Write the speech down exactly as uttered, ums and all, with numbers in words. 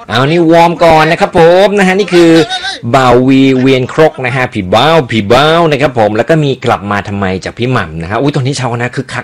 เอานี่วอร์มก่อนนะครับผมนะฮะนี่คือบ่าววีเวียนครกนะฮะผีบ้าวผีบ้าวนะครับผมแล้วก็มีกลับมาทำไมจากพี่หม่ำนะฮะอุ้ยตอนนี้ชาวคณะคึกคัก